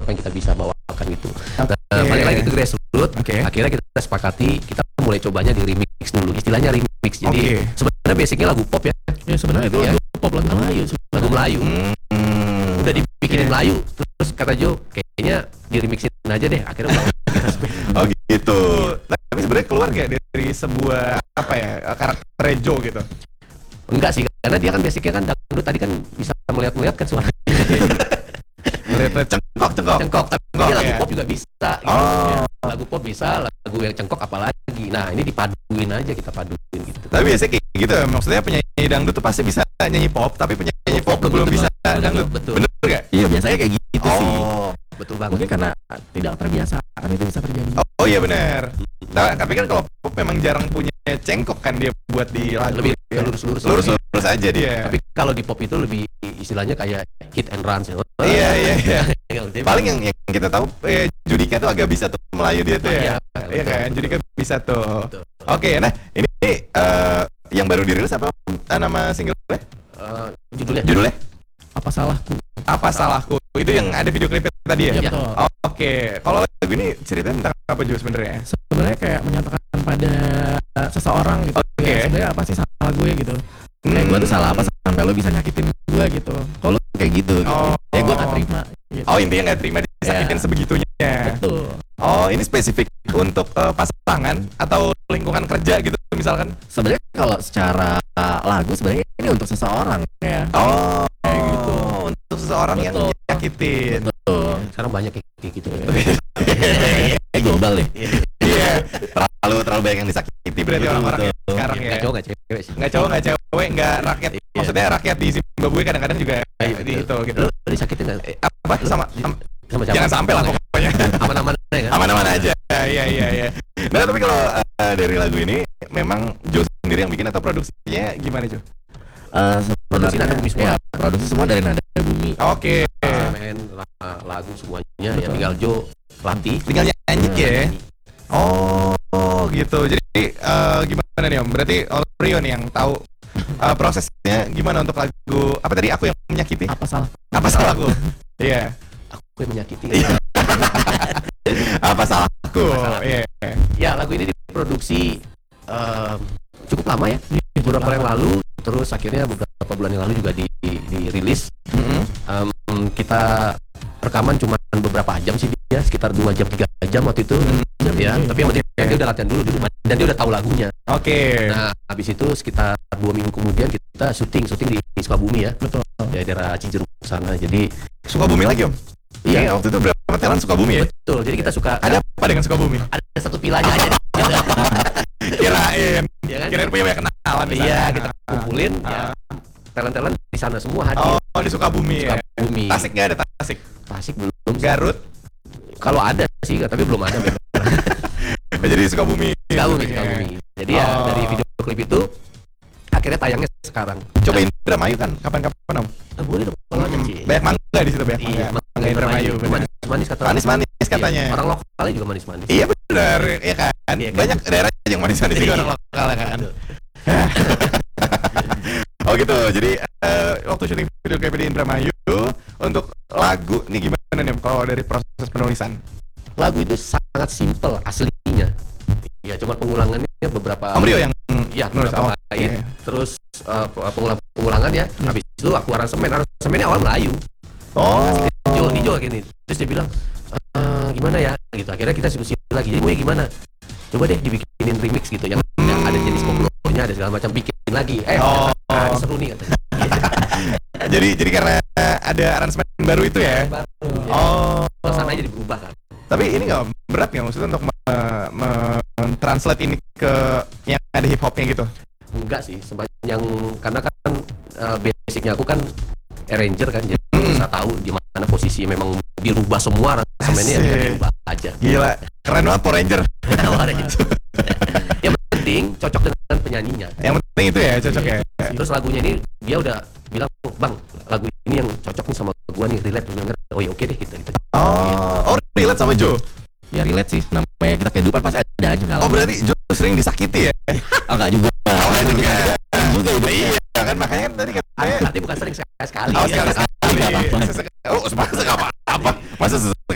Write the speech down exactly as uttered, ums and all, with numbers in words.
apa yang kita bisa bawakan gitu. Nah, balik lagi ke grassroots. Okay. Akhirnya kita sepakati kita mulai cobanya di remix dulu. Istilahnya remix. Jadi okay. sebenarnya basicnya lagu pop ya. Ya sebenarnya itu ya. lagu pop lagu Melayu. Lagu Melayu. Hmm. Udah dibikinin yeah. Melayu. Terus kata Jo, kayaknya di remixin aja deh. Akhirnya oh gitu. Tapi sebenarnya keluar gak dari sebuah apa ya karakter Jo gitu? Enggak sih, karena dia kan basicnya kan dangdut tadi kan bisa melihat-melihat kan suara. Melihat cengkok cengkok. Cengkok, tapi cengkok, lagu ya? pop juga bisa. Gitu. Oh. Lagu pop bisa, lagu yang cengkok apalagi. Nah ini dipaduin aja kita paduin gitu. Tapi biasanya kayak gitu, maksudnya penyanyi dangdut tuh pasti bisa nyanyi pop, tapi penyanyi pop, pop belum betul, bisa betul, dangdut. Betul. Bener gak? Iya biasanya kayak gitu oh. sih. Betul banget. Mungkin karena tidak terbiasa kan itu bisa terjadi. Oh, oh iya benar. Nah, tapi kan kalau pop memang jarang punya cengkok kan dia buat di lagu. Lebih ya. lurus-lurus. Lurus-lurus aja dia. Tapi kalau di pop itu lebih istilahnya kayak hit and run. Oh, iya iya iya. Paling yang, yang kita tahu eh, Judika tuh agak bisa tuh Melayu dia tuh ya. Iya kan, Judika bisa tuh. Oke, okay, nah ini uh, yang baru dirilis apa nama singlenya? Uh, judulnya. Judulnya? Apa salahku? Apa salahku? Itu yang ada video klipnya tadi ya? Ya betul. Oh, Oke, okay. Kalau lagu ini ceritanya tentang apa juga sebenarnya? Sebenarnya kayak menyatakan pada seseorang gitu. Oke. Okay. Sebenarnya apa sih salah gue gitu? Hmm. Kayak gue tuh salah apa sampai lo bisa nyakitin gue gitu? Kalau kayak gitu, oh. gitu. Ya gue nggak terima. Gitu. Oh intinya nggak terima disakitin yeah. sebegitunya. Betul. Oh ini spesifik untuk uh, pasangan atau lingkungan kerja gitu misalkan? Sebenarnya kalau secara lagu sebenarnya ini untuk seseorang ya. Oh. Kayak gitu. Untuk seseorang betul. Yang nyakitin. Betul. Sekarang banyak kayak gitu. Eh global deh. Iya. Terlalu terlalu banyak yang disakiti berarti orang-orang ya sekarang ya. Nggak cowok nggak cewek sih. Nggak cowok nggak cewek nggak rakyat. Maksudnya rakyat di Zimbabwe kadang-kadang juga di itu gitu. Lo disakitin nggak? Apa sama sama jangan sampai lah pokoknya. Aman-aman aja kan? Aman-aman aja. Iya iya iya. Nah tapi kalau uh, dari lagu ini memang Jo sendiri yang bikin atau produksinya gimana Jo? Uh, produksi Nada Bumi semua. Ya, produksi semua dari Nada Bumi. Oke. Okay. Uh, main lagu semuanya ya tinggal Jo latih, tinggal nyanyi ya. Oh, oh gitu. Jadi uh, gimana nih Om? Berarti Om Rio nih yang tahu uh, prosesnya gimana untuk lagu apa tadi aku yang menyakiti? Apa salah? Apa salahku? Iya. Aku yang menyakiti. Apa salahku? Iya. Yeah. Ya lagu ini diproduksi uh, cukup lama ya. Beberapa yang lalu, terus akhirnya beberapa bulan yang lalu juga di dirilis. Mm-hmm. um, kita rekaman cuma beberapa jam sih dia, sekitar dua jam tiga jam waktu itu. Mm-hmm. Ya. Tapi yang penting dia udah latihan dulu dulu dan dia udah tahu lagunya. Oke. Okay. Nah habis itu sekitar dua minggu kemudian kita syuting syuting di, di Sukabumi ya. Betul. Di daerah Cijeruk sana. Jadi Sukabumi lagi Om? Iya, waktu itu berapa talent Sukabumi ya? Betul, jadi kita suka. Ada apa dengan Sukabumi? Ada satu pilanya aja. Kirain, ya kan? Kirain punya banyak kenalan di sana. Iya, kita kumpulin uh, ya. Talent-talent di sana semua hadir. Oh, di Sukabumi, Sukabumi. Ya. Tasik nggak ada Tasik? Tasik belum. Garut? Kalau ada sih, tapi belum ada. Jadi Sukabumi. Sukabumi, Sukabumi. Jadi oh. ya dari video klip itu akhirnya tayangnya sekarang. Coba Indramayu kan, kapan-kapan Om? Nah, boleh dong. Hmm, banyak mangga di situ banyak iya, mangga. Indramayu. Manis-manis kata. Manis-manis katanya. Iya, orang lokalnya juga manis-manis. Iya benar, ya kan. Iya, kan? Banyak daerah yang manis-manis juga orang lokal kan. Oh gitu. Jadi uh, waktu syuting video klip di Indramayu untuk lagu nih gimana nih kalau dari proses penulisan? Lagu itu sangat simpel aslinya. Ya cuma pengulangannya beberapa. Om Rio yang ya nulis awal. Okay. Terus uh, pengulang pengulangan ya. Hmm. Habis itu aku aransemen. Aransemennya awal Melayu. Oh. Jo, Jo gini. Terus dia bilang, e, gimana ya? Gitu. Akhirnya kita diskusi lagi. Jadi gue gimana? Coba deh dibikinin remix gitu yang, hmm. yang ada jenis koplonya, ada segala macam, bikin lagi. Eh, oh. nah, seru nih katanya. jadi jadi karena ada aransemen baru itu ya. Baru, ya. Oh. Suasananya jadi berubah kan. Tapi ini nggak berat nggak maksudnya untuk mentranslate ini ke yang ada hip hopnya gitu? Enggak sih, sebanyak karena kan uh, basicnya aku kan arranger kan, jadi hmm. saya tahu di mana posisi memang dirubah semua aransemennya ya dirubah aja. Gila, keren banget Power Ranger. Yang penting cocok dengan penyanyinya. Yang penting itu ya cocok ya. Terus lagunya ini dia udah bilang, bang lagu ini yang cocok nih sama gua nih, relate denger. Oh ya oke deh kita gitu. Oh, oh relate sama Jo. Ya relate sih, namanya kita kehidupan pasti ada aja. Oh berarti Jo sering disakiti ya? Oh enggak juga. Oh enggak juga. Juga juga iya kan makanya kan tadi katanya. Tapi bukan sering sekali. Oh sekali sekali. Oh masa enggak apa-apa. Masa